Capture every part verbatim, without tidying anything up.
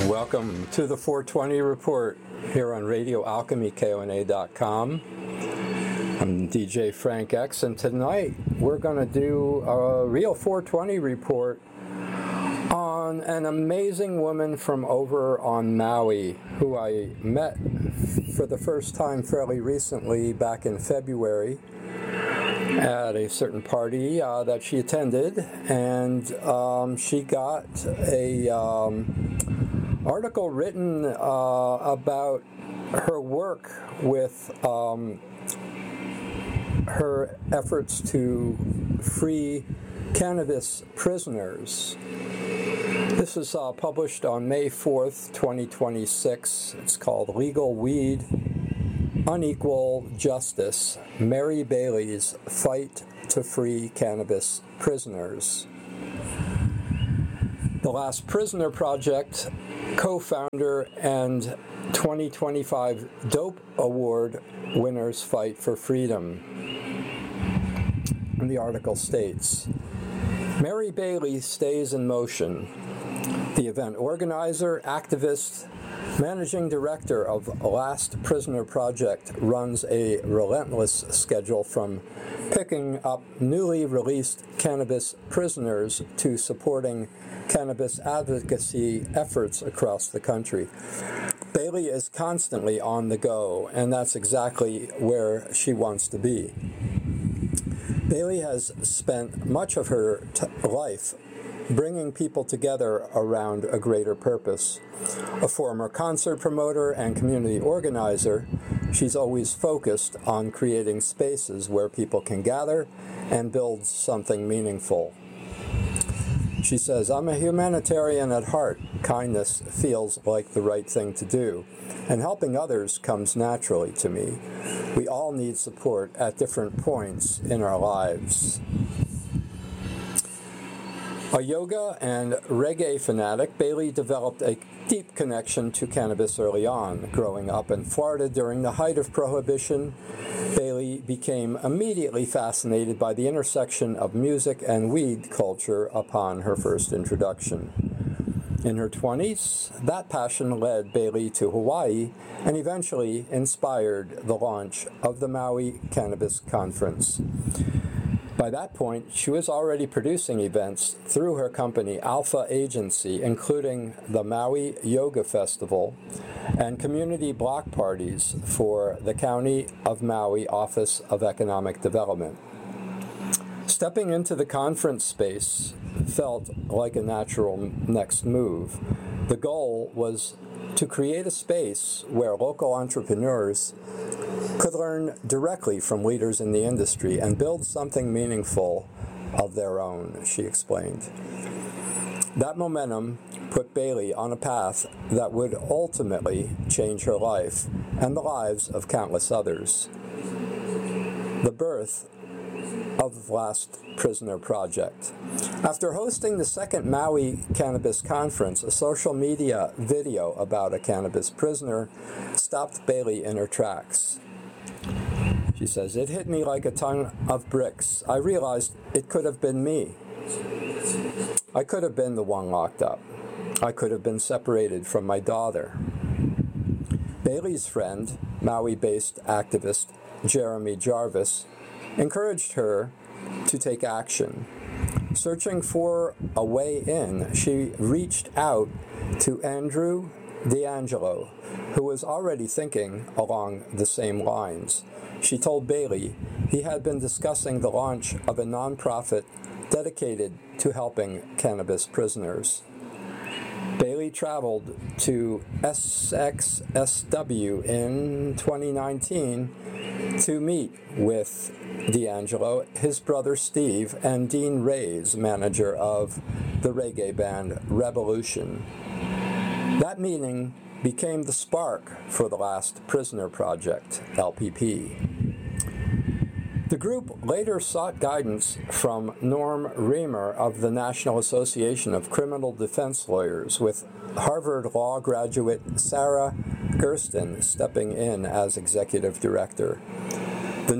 Welcome to the four twenty Report here on Radio Alchemy, K O N A dot com. I'm D J Frank X, and tonight we're going to do a real four twenty report on an amazing woman from over on Maui who I met for the first time fairly recently back in February at a certain party uh, that she attended, and um, she got a um, article written uh, about her work with um, her efforts to free cannabis prisoners. This is uh, published on May fourth, twenty twenty-six. It's called Legal Weed, Unequal Justice, Mary Bailey's Fight to Free Cannabis Prisoners. The Last Prisoner Project co-founder and twenty twenty-five Dope Award winners fight for freedom. And the article states, Mary Bailey stays in motion. The event organizer, activist, managing director of Last Prisoner Project runs a relentless schedule from picking up newly released cannabis prisoners to supporting cannabis advocacy efforts across the country. Bailey is constantly on the go, and that's exactly where she wants to be. Bailey has spent much of her t- life bringing people together around a greater purpose. A former concert promoter and community organizer, she's always focused on creating spaces where people can gather and build something meaningful. She says, I'm a humanitarian at heart. Kindness feels like the right thing to do, and helping others comes naturally to me. We all need support at different points in our lives. A yoga and reggae fanatic, Bailey developed a deep connection to cannabis early on. Growing up in Florida during the height of Prohibition, Bailey became immediately fascinated by the intersection of music and weed culture upon her first introduction. In her twenties, that passion led Bailey to Hawaii and eventually inspired the launch of the Maui Cannabis Conference. By that point, she was already producing events through her company Alpha Agency, including the Maui Yoga Festival and community block parties for the County of Maui Office of Economic Development. Stepping into the conference space felt like a natural next move. The goal was to create a space where local entrepreneurs could learn directly from leaders in the industry and build something meaningful of their own, she explained. That momentum put Bailey on a path that would ultimately change her life and the lives of countless others. The birth of the Last Prisoner Project. After hosting the second Maui Cannabis Conference, a social media video about a cannabis prisoner stopped Bailey in her tracks. She says, it hit me like a ton of bricks. I realized it could have been me. I could have been the one locked up. I could have been separated from my daughter. Bailey's friend, Maui-based activist Jeremy Jarvis, encouraged her to take action. Searching for a way in, she reached out to Andrew D'Angelo, who was already thinking along the same lines. She told Bailey he had been discussing the launch of a nonprofit dedicated to helping cannabis prisoners. Bailey traveled to S X S W in twenty nineteen to meet with D'Angelo, his brother Steve, and Dean Reyes, manager of the reggae band Revolution. That meeting became the spark for the Last Prisoner Project, L P P. The group later sought guidance from Norm Reamer of the National Association of Criminal Defense Lawyers, with Harvard Law graduate Sarah Gersten stepping in as executive director. The newly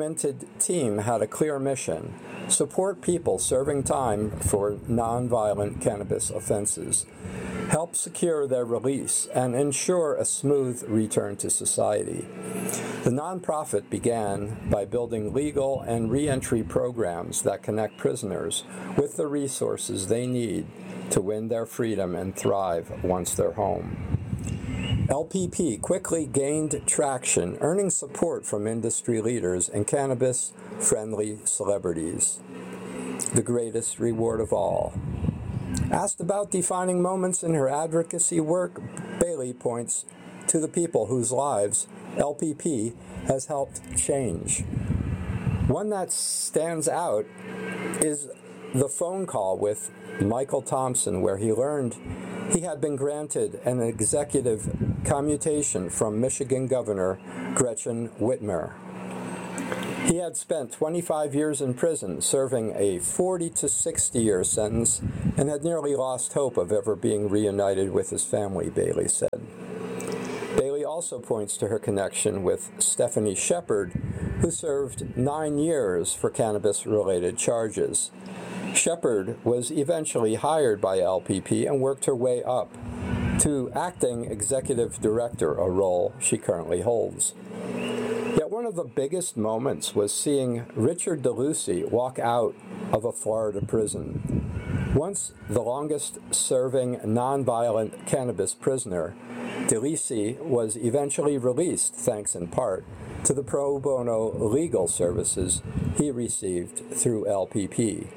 regimented team had a clear mission: support people serving time for nonviolent cannabis offenses, help secure their release, and ensure a smooth return to society. The nonprofit began by building legal and reentry programs that connect prisoners with the resources they need to win their freedom and thrive once they're home. L P P quickly gained traction, earning support from industry leaders and cannabis-friendly celebrities. The greatest reward of all. Asked about defining moments in her advocacy work, Bailey points to the people whose lives L P P has helped change. One that stands out is the phone call with Michael Thompson, where he learned he had been granted an executive commutation from Michigan Governor Gretchen Whitmer. He had spent twenty-five years in prison, serving a forty to sixty year sentence, and had nearly lost hope of ever being reunited with his family, Bailey said. Bailey also points to her connection with Stephanie Shepard, who served nine years for cannabis-related charges. Shepard was eventually hired by L P P and worked her way up to acting executive director, a role she currently holds. Yet one of the biggest moments was seeing Richard DeLucy walk out of a Florida prison. Once the longest-serving nonviolent cannabis prisoner, DeLucy was eventually released thanks in part to the pro bono legal services he received through L P P.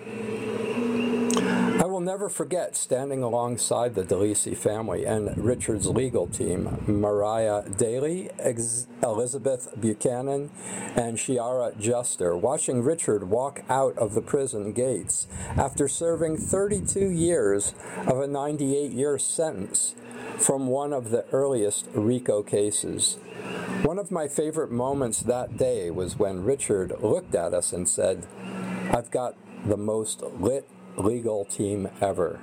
I will never forget standing alongside the DeLucy family and Richard's legal team, Mariah Daly, Ex- Elizabeth Buchanan, and Shiara Juster, watching Richard walk out of the prison gates after serving thirty-two years of a ninety-eight year sentence from one of the earliest RICO cases. One of my favorite moments that day was when Richard looked at us and said, "I've got the most lit legal team ever."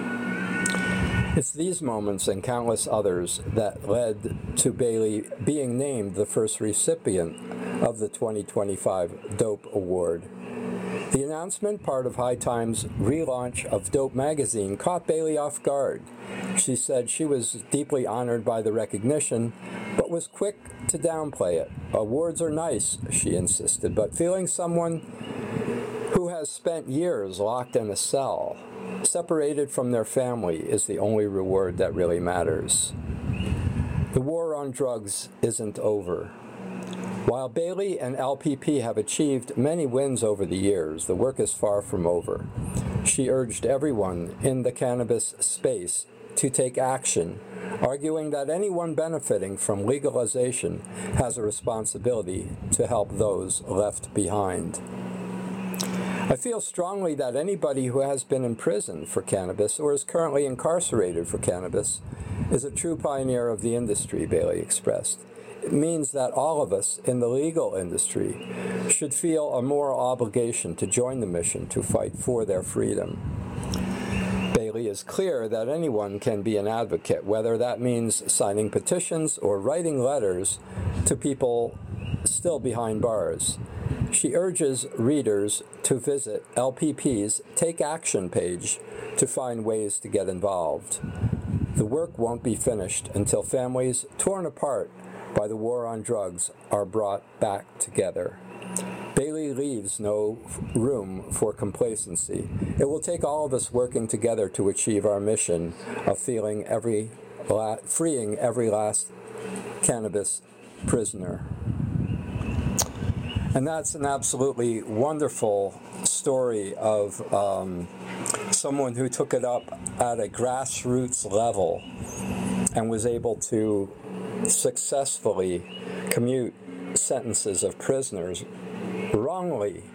It's these moments and countless others that led to Bailey being named the first recipient of the twenty twenty-five Dope Award. The announcement, part of High Time's relaunch of Dope magazine, caught Bailey off guard. She said she was deeply honored by the recognition, but was quick to downplay it. Awards are nice, she insisted, but feeling someone who has spent years locked in a cell, separated from their family, is the only reward that really matters. The war on drugs isn't over. While Bailey and L P P have achieved many wins over the years, the work is far from over. She urged everyone in the cannabis space to take action, arguing that anyone benefiting from legalization has a responsibility to help those left behind. I feel strongly that anybody who has been in prison for cannabis or is currently incarcerated for cannabis is a true pioneer of the industry, Bailey expressed. It means that all of us in the legal industry should feel a moral obligation to join the mission to fight for their freedom. Bailey is clear that anyone can be an advocate, whether that means signing petitions or writing letters to people still behind bars. She urges readers to visit L P P's Take Action page to find ways to get involved. The work won't be finished until families torn apart by the war on drugs are brought back together. Bailey leaves no room for complacency. It will take all of us working together to achieve our mission of feeling every la- freeing every last cannabis prisoner. And that's an absolutely wonderful story of um, someone who took it up at a grassroots level and was able to successfully commute sentences of prisoners wrongly,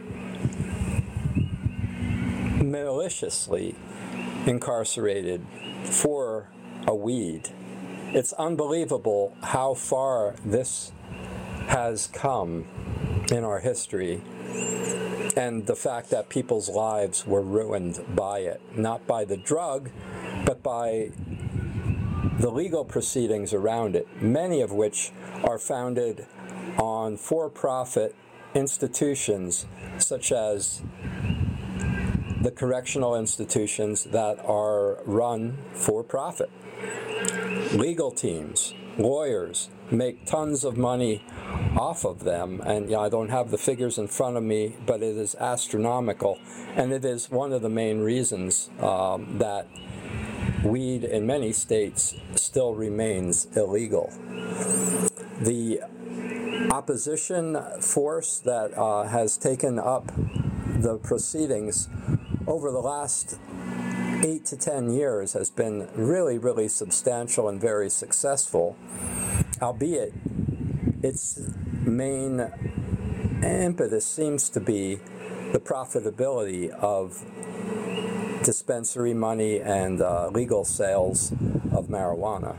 maliciously incarcerated for a weed. It's unbelievable how far this has come in our history, and the fact that people's lives were ruined by it, not by the drug, but by the legal proceedings around it, many of which are founded on for-profit institutions such as the correctional institutions that are run for profit. Legal teams, lawyers, make tons of money off of them, and you know, I don't have the figures in front of me, but it is astronomical, and it is one of the main reasons um, that weed in many states still remains illegal. The opposition force that uh, has taken up the proceedings over the last eight to ten years has been really, really substantial and very successful, albeit its main impetus seems to be the profitability of dispensary money and uh, legal sales of marijuana.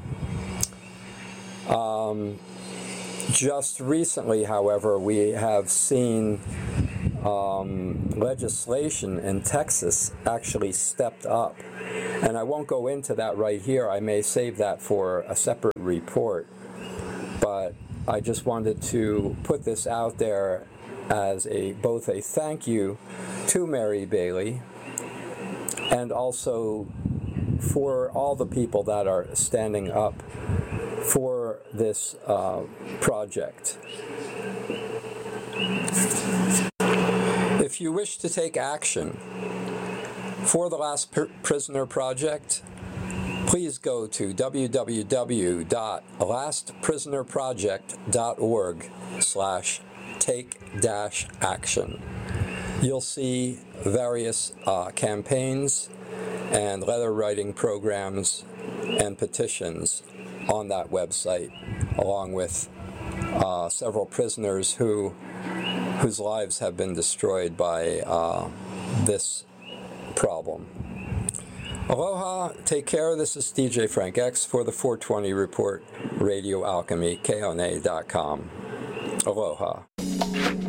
Um, just recently, however, we have seen um, legislation in Texas actually stepped up. And I won't go into that right here. I may save that for a separate report. But I just wanted to put this out there as a both a thank you to Mary Bailey and also for all the people that are standing up for this uh, project. If you wish to take action for the Last Prisoner Project, please go to w w w dot last prisoner project dot org slash take dash action. You'll see various uh, campaigns and letter writing programs and petitions on that website, along with uh, several prisoners who whose lives have been destroyed by uh, this problem. Aloha, take care. This is D J Frank X for the four twenty Report, Radio Alchemy, K O N A dot com. Aloha.